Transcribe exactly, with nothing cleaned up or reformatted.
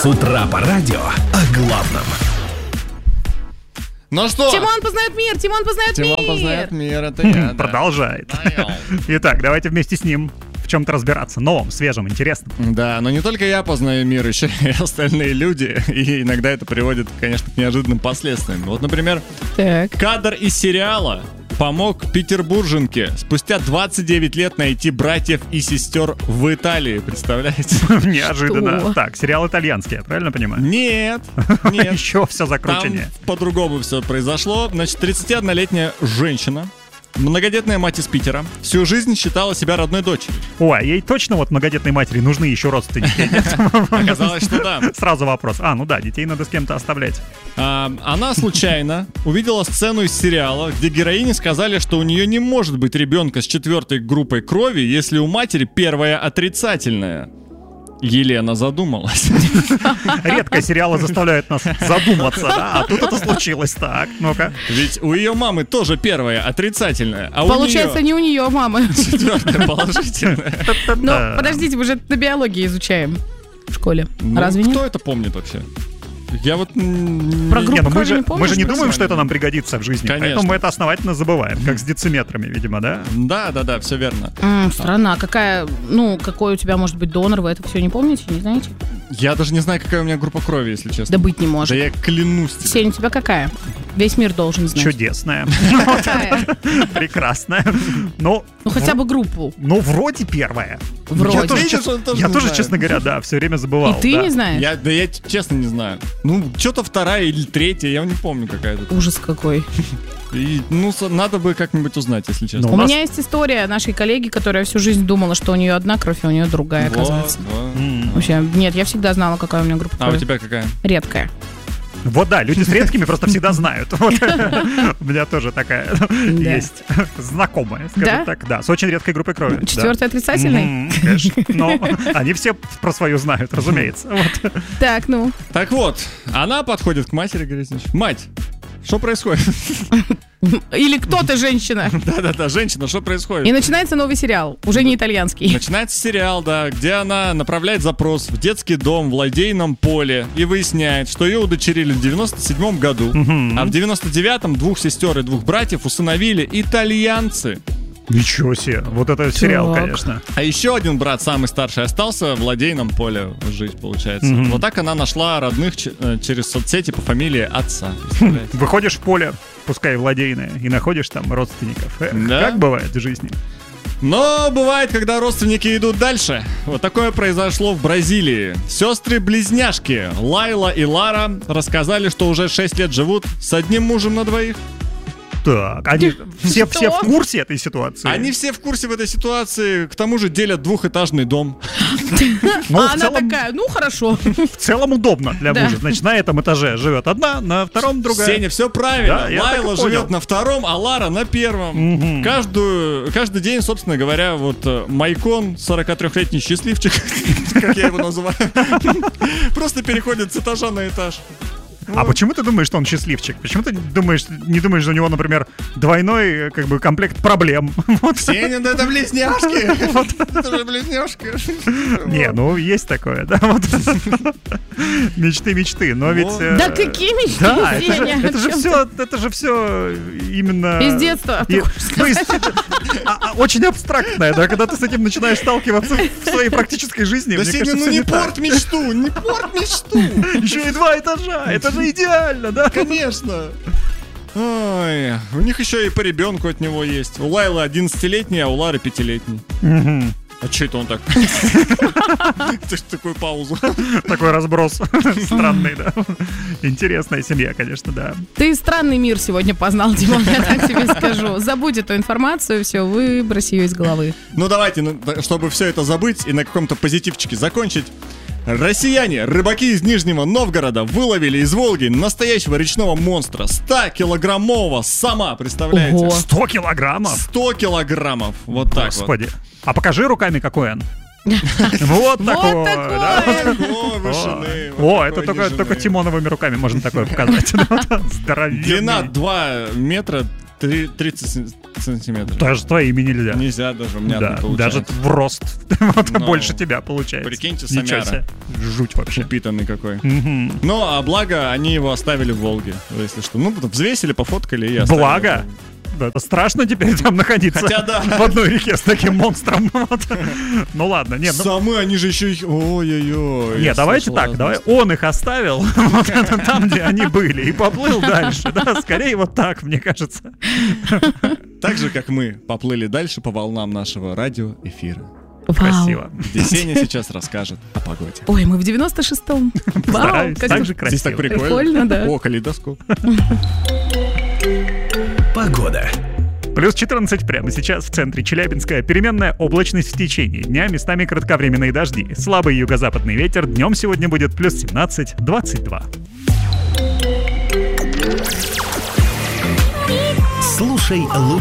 С утра по радио о главном. Ну что? Тимон познает мир, Тимон познает Тимон мир. Тимон познает мир, это я, да. Продолжает. Итак, давайте вместе с ним в чем-то разбираться. Новом, свежем, интересном. Да, но не только я познаю мир, еще и остальные люди. И иногда это приводит, конечно, к неожиданным последствиям. Вот, например, Так. кадр из сериала помог петербурженке спустя двадцать девять лет найти братьев и сестер в Италии. Представляете? Неожиданно. Что? Так, сериал итальянский, я правильно понимаю? Нет, нет. Еще все Там закрученнее. по-другому все произошло. Значит, тридцатиоднолетняя женщина, многодетная мать из Питера, всю жизнь считала себя родной дочерью. Ой, ей точно вот многодетной матери нужны еще родственники? Оказалось, что да. Сразу вопрос. А, ну да, детей надо с кем-то оставлять. А, она случайно увидела сцену из сериала, где героини сказали, что у нее не может быть ребенка с четвертой группой крови, если у матери первая отрицательная. Елена задумалась. Редко сериалы заставляют нас задуматься, да? А тут это случилось. Так, ну-ка. Ведь у ее мамы тоже первая отрицательная, а Получается, у нее не у нее мамы. четвертая положительная. Но подождите, мы же это на биологии изучаем в школе. Ну, Разве кто нет? это помнит вообще? Я вот... м, Про не- группу Не, ну мы крови же, не помнишь? мы же не Просто думаем, что не- это нам пригодится в жизни. Конечно. Поэтому мы это основательно забываем, как с дециметрами, видимо, да? Да, да, да, все верно. М, Страна, какая, ну, какой у тебя может быть донор, вы это все не помните, не знаете? Я даже не знаю, какая у меня группа крови, если честно. Да быть не Да может. я клянусь тебе. Сень, у тебя какая? Весь мир должен знать. Чудесная. Какая? Прекрасная. Ну, Ну, хотя бы группу. ну, вроде первая. Вроде. Я тоже, Видишь, честно- он тоже я не тоже, знает. честно говоря, да, все время забывал. И ты да. не знаешь? Я, да я честно не знаю. Ну, что-то вторая или третья, я не помню какая тут. Ужас какой. И, ну, с- надо бы как-нибудь узнать, если честно. Ну, У У нас- меня есть история нашей коллеги, которая всю жизнь думала, что у нее одна кровь, а у нее другая, Вот, оказывается. вот. М. Вообще, нет, я всегда знала, какая у меня группа А у крови. тебя какая? Редкая. Вот да, люди с редкими просто всегда знают. Вот. У меня тоже такая есть знакомая, скажем Да? так. Да, с очень редкой группой крови. Да. Четвертый отрицательный? Мгм, конечно. Но они все про свою знают, разумеется. Вот. Так, ну. Так вот, она подходит к матери и говорит, значит, мать, что происходит? Или кто-то женщина. Да-да-да, женщина, что происходит? И начинается новый сериал, уже не итальянский. Начинается сериал, да, где она направляет запрос в детский дом в Ладейном поле и выясняет, что ее удочерили в девяносто седьмом году, а в девяносто девятом двух сестер и двух братьев усыновили итальянцы. Ничего себе, вот это сериал, Так. конечно. А еще один брат, самый старший, остался в Ладейном поле жить, получается. Мгм. Вот так она нашла родных ч- э, через соцсети по фамилии отца. Представляете? Выходишь в поле, пускай владейное, и находишь там родственников. Эх, Да. Как бывает в жизни. Но бывает, когда родственники идут дальше. Вот такое произошло в Бразилии. Сестры-близняшки Лайла и Лара рассказали, что уже шесть лет живут с одним мужем на двоих. Так, они все, Что? все в курсе этой ситуации? Они все в курсе в этой ситуации, к тому же делят двухэтажный дом. Ну, а в она целом, такая, ну хорошо. в целом удобно для Да. мужа. Значит, на этом этаже живет одна, на втором другая. Сеня, все правильно. Да, я так и Лайла понял. живет на втором, а Лара на первом. Мгм. Каждую, каждый день, собственно говоря, вот э, Майкон, сорокатрёхлетний счастливчик, как я его называю, просто переходит с этажа на этаж. А почему ты думаешь, что он счастливчик? Почему ты думаешь, не думаешь, что у него, например, двойной как бы комплект проблем? Вот. Сеня, да это близняшки. Это же близняшки. Не, ну есть такое, да, вот. Мечты, мечты, но ведь... Вот. э, Да какие мечты, Да, это же, Сеня? это же О чем все, это же все именно... Из детства, И- ты хочешь то есть, а- а, очень абстрактное, да, когда ты с этим начинаешь сталкиваться в своей практической жизни. Да, мне Сеня, кажется, ну всё не не так. порт мечту, не порт мечту. Еще и два этажа, это же идеально, да? Конечно. Ой, у них еще и по ребенку от него есть. У Лайлы одиннадцатилетний, а у Лары пятилетний. Мгм. А че это он так? Ты ж такую паузу. Такой разброс странный, да. Интересная семья, конечно, да. Ты странный мир сегодня познал, Димон, я так тебе скажу. Забудь эту информацию, все, выбрось ее из головы. Ну давайте, ну, да, чтобы все это забыть и на каком-то позитивчике закончить. Россияне, рыбаки из Нижнего Новгорода выловили из Волги настоящего речного монстра. ста-килограммового сама, представляете? Ого. Сто килограммов? сто килограммов. Вот так вот. Господи. А покажи руками, какой он. Вот такое, такое. да. Такой вышины, О, вот это такой только, нежины. только Тимоновыми руками можно такое показать. Здоровенный. Длина два метра три- тридцать сантиметров. Даже твоими нельзя. Нельзя даже, у меня Да, так получается. даже в рост. Вот Ну, больше тебя получается. прикиньте, Ничего Самяра. себе. Жуть вообще. Упитанный какой. Мгм. Ну, а благо, они его оставили в Волге, если что. Ну, потом взвесили, пофоткали и оставили. Благо. Да, это страшно теперь там находиться. Хотя да. В одной реке с таким монстром. Вот. Ну ладно, нет, ну, Самы, они же еще их... Ой-ой-ой. я нет, давайте слышал так, разные давай истории. он их оставил вот это там, где они были, и поплыл дальше. Да, скорее вот так, мне кажется. Так же, как мы поплыли дальше по волнам нашего радиоэфира, Вау. Красиво. где Сеня сейчас расскажет о погоде. Ой, мы в девяносто шестом. Вау, Стараюсь, как так же Здесь так красиво. прикольно. Прикольно, да. О, калейдоскоп. Погода. Плюс четырнадцать прямо сейчас в центре Челябинска. Переменная облачность в течение дня, местами кратковременные дожди. Слабый юго-западный ветер. Днем сегодня будет плюс семнадцать - двадцать два. Слушай лучше.